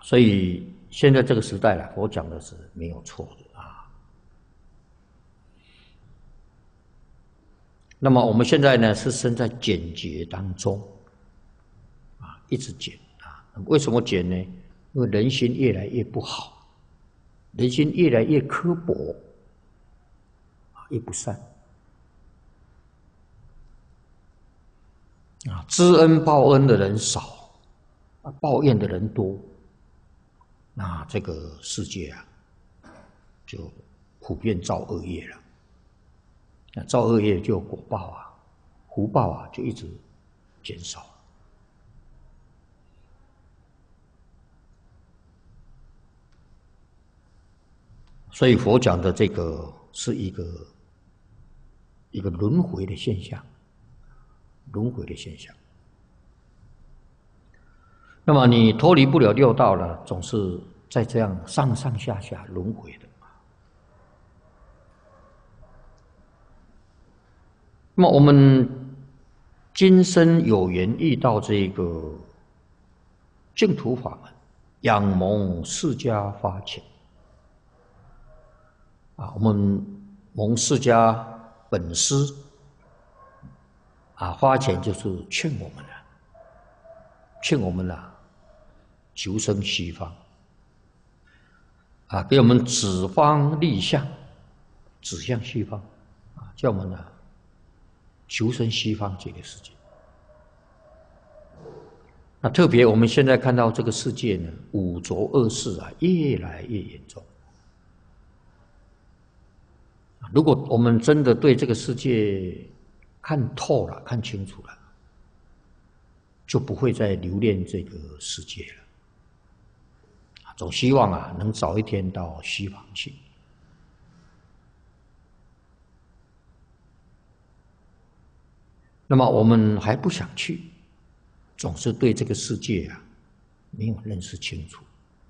所以现在这个时代了，我讲的是没有错的啊。那么我们现在呢是身在减劫当中啊，一直减啊。为什么减呢？因为人心越来越不好，人心越来越刻薄，越不善啊。知恩报恩的人少，抱怨的人多，那这个世界啊，就普遍造恶业了。那造恶业就有果报啊，福报啊就一直减少。所以佛讲的这个是一个轮回的现象，轮回的现象。那么你脱离不了六道了，总是在这样上上下下轮回的。那么我们今生有缘遇到这个净土法门，仰蒙释迦发起啊，我们蒙释迦本师啊发钱就是劝我们劝我们求生西方啊，给我们指方立向，指向西方啊，叫我们求生西方这个世界。那特别我们现在看到这个世界呢，五浊恶世越来越严重。如果我们真的对这个世界看透了、看清楚了，就不会再留恋这个世界了。总希望能早一天到西方去。那么我们还不想去，总是对这个世界没有认识清楚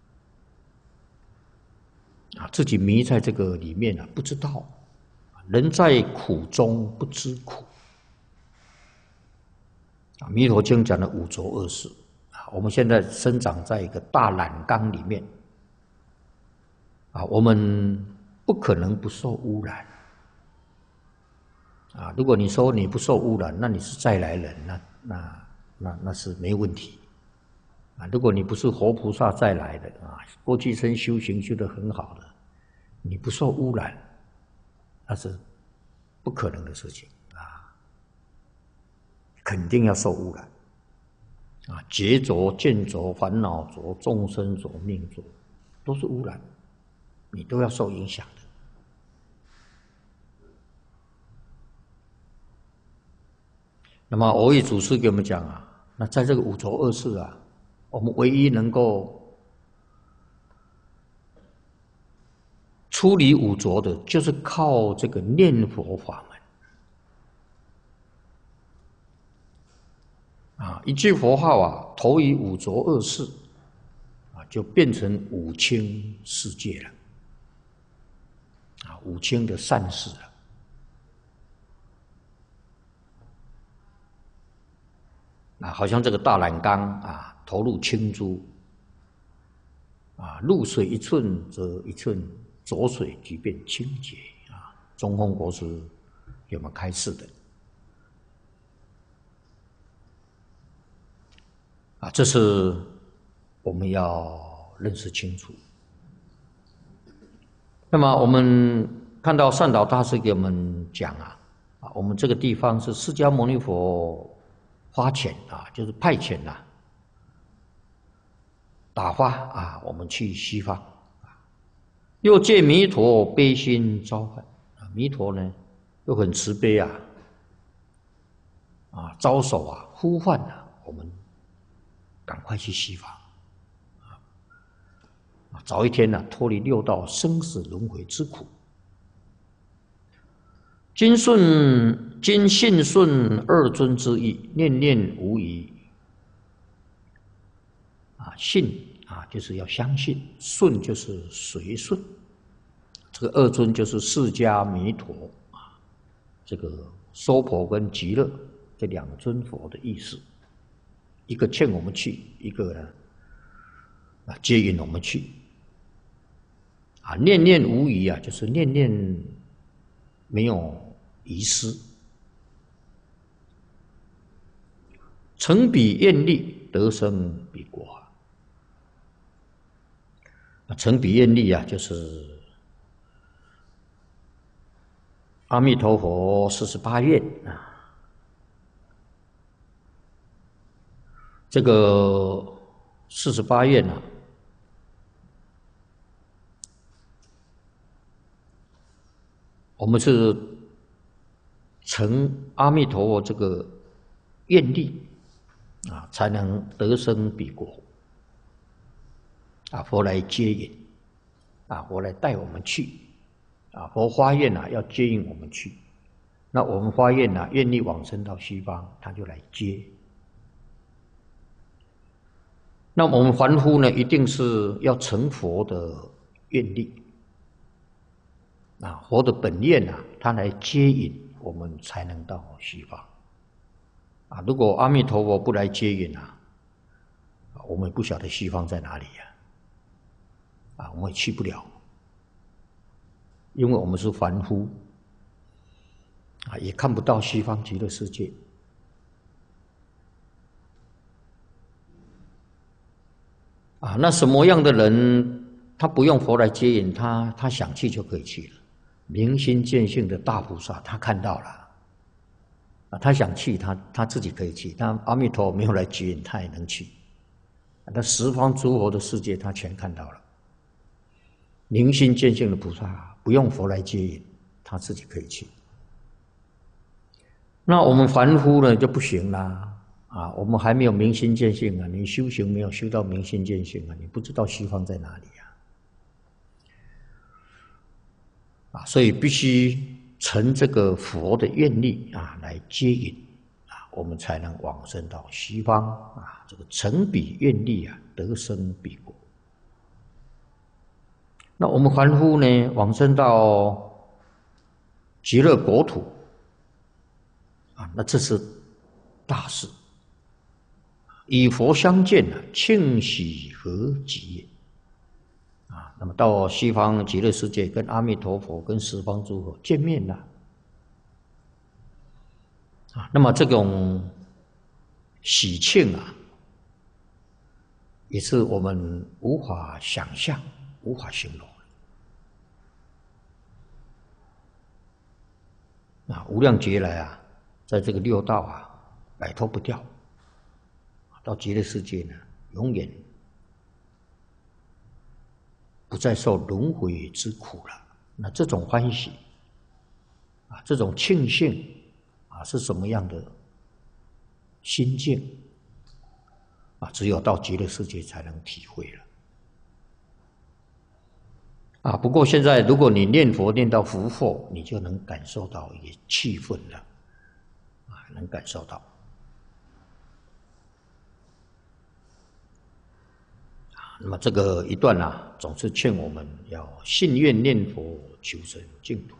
自己迷在这个里面不知道。人在苦中不知苦弥陀经讲的五浊恶世我们现在生长在一个大染缸里面我们不可能不受污染如果你说你不受污染，那你是再来人，那是没问题如果你不是活菩萨再来的过去生修行修得很好的，你不受污染，那是不可能的事情肯定要受污染劫浊、见浊、烦恼浊、众生浊、命浊，都是污染，你都要受影响的。那么蕅益祖师给我们讲那在这个五浊恶世我们唯一能够出离五浊的，就是靠这个念佛法门一句佛号投于五浊恶世就变成五清世界了五清的善事好像这个大染缸投入清珠入水一寸则一寸，浊水即变清洁中峰国师给我们开示的这是我们要认识清楚。那么我们看到善导大师给我们讲我们这个地方是释迦牟尼佛发遣就是派遣打发我们去西方又借弥陀悲心召唤弥陀呢又很慈悲招手呼唤我们赶快去西方早一天脱离六道生死轮回之苦。今信顺二尊之意，念念无疑信就是要相信，顺就是随顺。这个二尊就是释迦弥陀这个娑婆跟极乐这两尊佛的意思。一个劝我们去，一个呢接引我们去。念念无疑就是念念没有遗失。诚彼愿力，得生彼国。诚彼愿力就是阿弥陀佛48愿这个48愿我们是成阿弥陀佛这个愿力才能得生彼国。佛来接引，佛来带我们去，佛发愿要接引我们去。那我们发愿愿力往生到西方，他就来接。那我们凡夫呢，一定是要成佛的愿力。佛的本愿他来接引我们，才能到西方。如果阿弥陀佛不来接引我们不晓得西方在哪里我们也去不了，因为我们是凡夫也看不到西方极乐世界。那什么样的人他不用佛来接引，他想去就可以去了。明心见性的大菩萨他看到了他想去他自己可以去，他阿弥陀佛没有来接引他也能去。那十方诸佛的世界他全看到了。明心见性的菩萨不用佛来接引，他自己可以去。那我们凡夫呢就不行啦我们还没有明心见性你修行没有修到明心见性你不知道西方在哪里所以必须成这个佛的愿力来接引我们才能往生到西方这个诚彼愿力得生彼国。那我们凡夫呢，往生到极乐国土那这是大事。与佛相见庆喜何极也那么到西方极乐世界，跟阿弥陀佛、跟十方诸佛见面了那么这种喜庆也是我们无法想象、无法形容。无量劫来在这个六道摆脱不掉，到极乐世界呢，永远不再受轮回之苦了。那这种欢喜这种庆幸是什么样的心境只有到极乐世界才能体会了不过现在如果你念佛念到福祸，你就能感受到一些气氛了能感受到那么这个一段总是劝我们要信愿念佛，求生净土。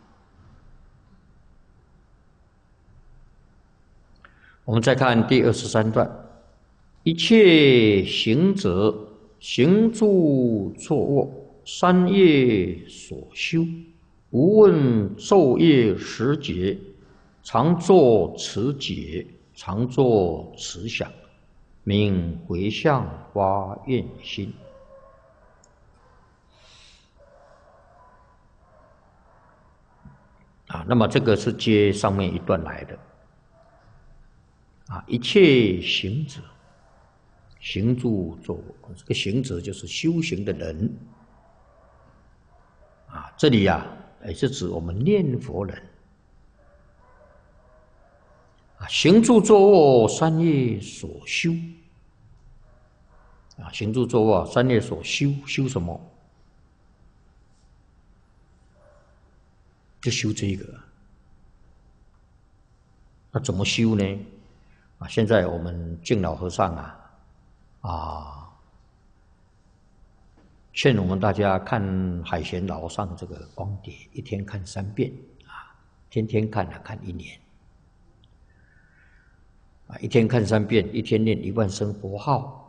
我们再看第23段，一切行者，行住坐卧，三业所修，无问昼夜时节，常作持解，常作持想，名回向发愿心。那么这个是接上面一段来的一切行者，行住坐卧，这个行者就是修行的人这里也是指我们念佛人行住坐卧三业所修行住坐卧三业所修，修什么？就修这个那怎么修呢？现在我们敬老和尚劝我们大家看海贤老上这个光碟，一天看3遍天天看看1年一天看3遍，一天念1万声佛号